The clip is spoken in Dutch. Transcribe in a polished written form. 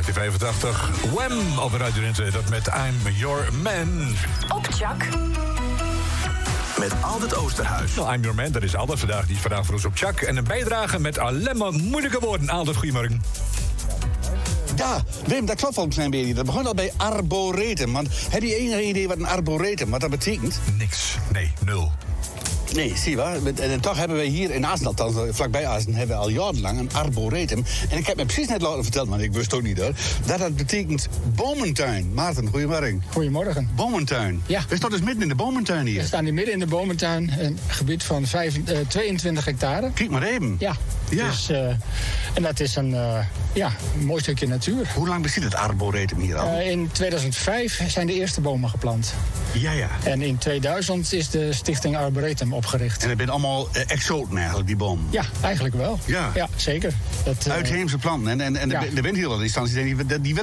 1985. Wham! Op Radio Drenthe. Dat met I'm Your Man. Op Tjak. Met Aldert Oosterhuis. Nou, I'm Your Man, dat is Aldert vandaag. Die is vandaag voor ons op Tjak. En een bijdrage met alleen maar moeilijke woorden. Aldert, goedemorgen. Ja, Wim, dat klopt wel een klein beetje. Dat begon al bij arboretum. Want heb je enig idee wat een arboretum, wat dat betekent? Niks. Nee, nul. Nee, zie je wel. En toch hebben wij hier in Assen, althans vlakbij Assen, hebben we al jarenlang een arboretum. En ik heb me precies net laten vertellen, maar ik wist het ook niet hoor, dat betekent bomentuin. Maarten, goedemorgen. Goedemorgen. Bomentuin. Ja. We staan dus midden in de bomentuin hier. We staan hier midden in de bomentuin, een gebied van 22 hectare. Kijk maar even. Ja. Ja. Dus, en dat is een mooi stukje natuur. Hoe lang bestaat het arboretum hier al? In 2005 zijn de eerste bomen geplant. Ja. En in 2000 is de stichting Arboretum opgericht. En het zijn allemaal exoten eigenlijk, die bomen? Ja, eigenlijk wel. Ja. Ja, zeker. Uitheemse planten. En de wind hier al, die willen